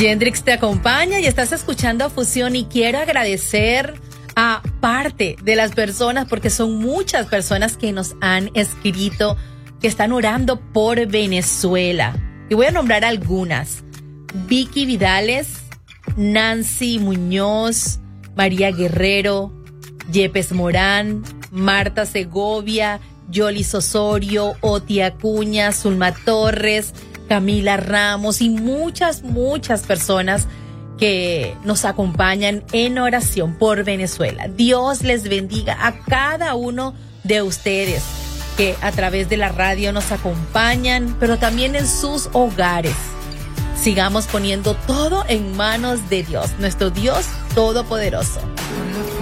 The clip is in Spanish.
Yendrix te acompaña y estás escuchando Fusión, y quiero agradecer a parte de las personas, porque son muchas personas que nos han escrito, que están orando por Venezuela. Y voy a nombrar algunas: Vicky Vidales, Nancy Muñoz, María Guerrero, Yepes Morán, Marta Segovia, Yolis Osorio, Oti Acuña, Zulma Torres, Camila Ramos y muchas personas que nos acompañan en oración por Venezuela. Dios les bendiga a cada uno de ustedes que a través de la radio nos acompañan, pero también en sus hogares. Sigamos poniendo todo en manos de Dios, nuestro Dios todopoderoso.